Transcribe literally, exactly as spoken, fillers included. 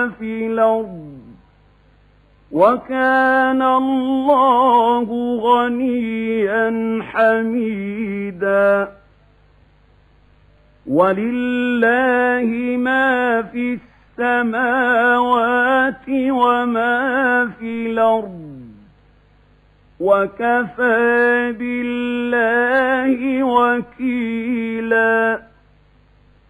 في الأرض وكان الله غنيا حميدا ولله ما في السماوات وما في الأرض وكفى بالله وكيلا.